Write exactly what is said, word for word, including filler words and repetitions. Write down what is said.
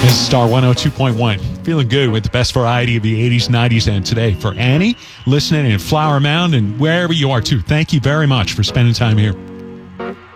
This is Star one oh two point one. Feeling good with the best variety of the eighties, nineties, and today. For Annie, listening in Flower Mound and wherever you are, too, thank you very much for spending time here.